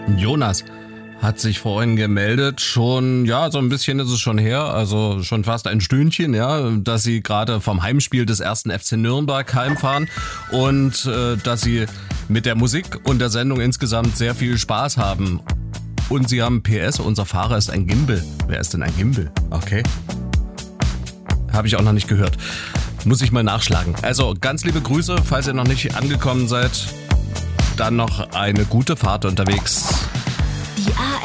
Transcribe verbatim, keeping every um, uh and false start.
Jonas hat sich vorhin gemeldet, schon, ja, so ein bisschen ist es schon her, also schon fast ein Stündchen, ja, dass sie gerade vom Heimspiel des ersten F C Nürnberg heimfahren und äh, dass sie mit der Musik und der Sendung insgesamt sehr viel Spaß haben. Und sie haben P S, unser Fahrer ist ein Gimbal. Wer ist denn ein Gimbal? Okay. Habe ich auch noch nicht gehört. Muss ich mal nachschlagen. Also ganz liebe Grüße, falls ihr noch nicht angekommen seid. Dann noch eine gute Fahrt unterwegs. Die A